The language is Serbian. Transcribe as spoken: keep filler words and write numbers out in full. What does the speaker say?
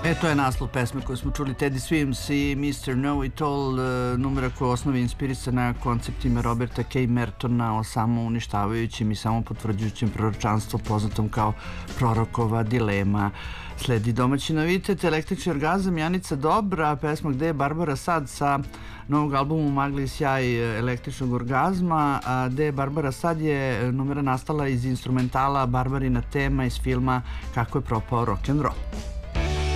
E, to je naslov pesme koju smo čuli, Teddy Swims i mister Know It All, numera koja u osnovi inspirisana konceptima Roberta K. Mertona o samouništavajućim i samopotvrđujućim proročanstvo poznatom kao prorokova dilema. Sledi domaći novitet, Električni orgazam, Janica Dobra, pesma Gde je Barbara sad sa novog albumu Magli sjaj električnog orgazma. A Gde je Barbara sad je numera nastala iz instrumentala Barbarina tema iz filma Kako je propao rock'n'roll.